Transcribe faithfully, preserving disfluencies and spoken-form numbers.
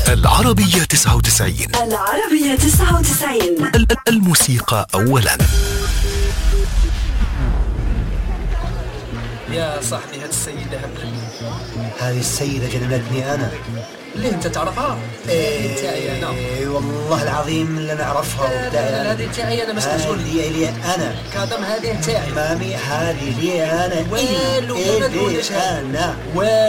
العربية تسعة وتسعين. العربية تسعة وتسعين. الموسيقى أولا. يا صاحبي هذه السيدة هبلتني. هذه السيدة جننتني أنا. ليه أنت تعرفها؟ إيه تاعي أنا. والله العظيم اللي نعرفها. لا لا لا هذه تاعي أنا، مش مسؤول. هذه لي أنا كادم هذه تاعي مامي، هذه لي أنا. والو ما تقولش أنا والو.